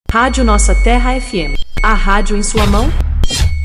Rádio Nossa Terra FM. A rádio em sua mão.